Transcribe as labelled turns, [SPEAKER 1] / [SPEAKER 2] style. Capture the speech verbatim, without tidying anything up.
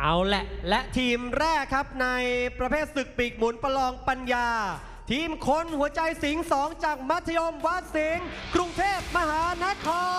[SPEAKER 1] เอาแหละและทีมแรกครับในประเภทศึกปีกหมุนประลองปัญญาทีมคนหัวใจสิงห์สองจากมัธยมวัดสิงห์กรุงเทพมหานคร